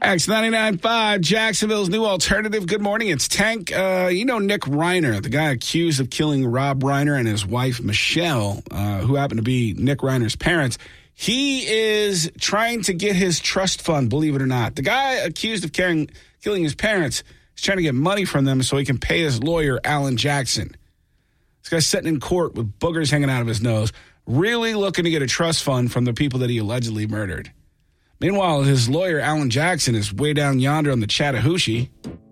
X99.5, Jacksonville's new alternative. Good morning. It's Tank. Nick Reiner, the guy accused of killing Rob Reiner and his wife, Michelle, who happened to be Nick Reiner's parents. He is trying to get his trust fund, believe it or not. The guy accused of killing his parents is trying to get money from them so he can pay his lawyer, Alan Jackson. This guy's sitting in court with boogers hanging out of his nose, really looking to get a trust fund from the people that he allegedly murdered. Meanwhile, his lawyer, Alan Jackson, is way down yonder on the Chattahoochee.